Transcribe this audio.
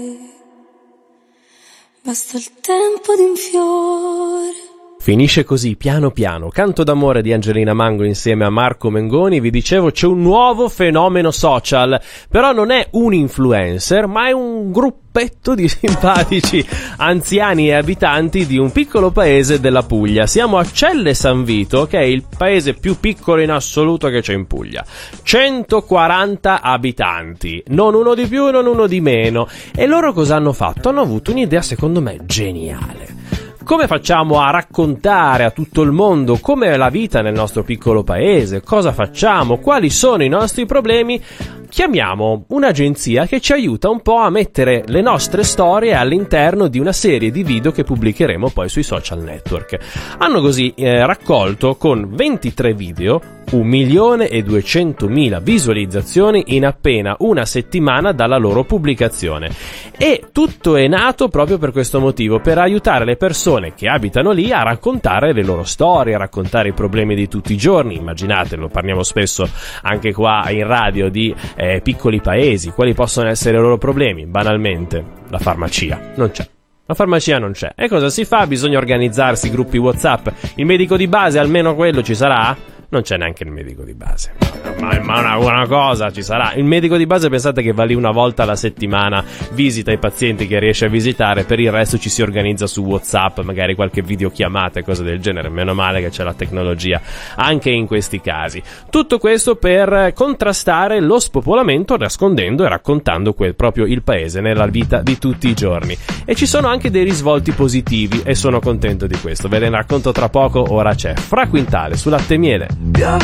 Basta il tempo di un fiore. Finisce così, piano piano. Canto d'amore di Angelina Mango insieme a Marco Mengoni. Vi dicevo, c'è un nuovo fenomeno social, però non è un influencer, ma è un gruppetto di simpatici anziani e abitanti di un piccolo paese della Puglia. Siamo a Celle San Vito, che è il paese più piccolo in assoluto che c'è in Puglia. 140 abitanti, non uno di più, non uno di meno. E loro cosa hanno fatto? Hanno avuto un'idea, secondo me, geniale. Come facciamo a raccontare a tutto il mondo com'è la vita nel nostro piccolo paese, cosa facciamo, quali sono i nostri problemi? Chiamiamo un'agenzia che ci aiuta un po' a mettere le nostre storie all'interno di una serie di video che pubblicheremo poi sui social network. Hanno così raccolto con 23 video 1.200.000 visualizzazioni in appena una settimana dalla loro pubblicazione. E tutto è nato proprio per questo motivo, per aiutare le persone che abitano lì a raccontare le loro storie, a raccontare i problemi di tutti i giorni. Immaginatelo, parliamo spesso anche qua in radio di piccoli paesi, quali possono essere i loro problemi? Banalmente, la farmacia non c'è. La farmacia non c'è. E cosa si fa? Bisogna organizzarsi, gruppi WhatsApp. Il medico di base, almeno quello ci sarà? Non c'è neanche il medico di base. Ma una cosa ci sarà. Il medico di base, pensate che va lì una volta alla settimana, visita i pazienti che riesce a visitare, per il resto ci si organizza su WhatsApp, magari qualche videochiamata e cose del genere. Meno male che c'è la tecnologia anche in questi casi. Tutto questo per contrastare lo spopolamento, nascondendo e raccontando proprio il paese nella vita di tutti i giorni. E ci sono anche dei risvolti positivi e sono contento di questo. Ve ne racconto tra poco. Ora c'è Fra Quintale su Latte e Miele. Piove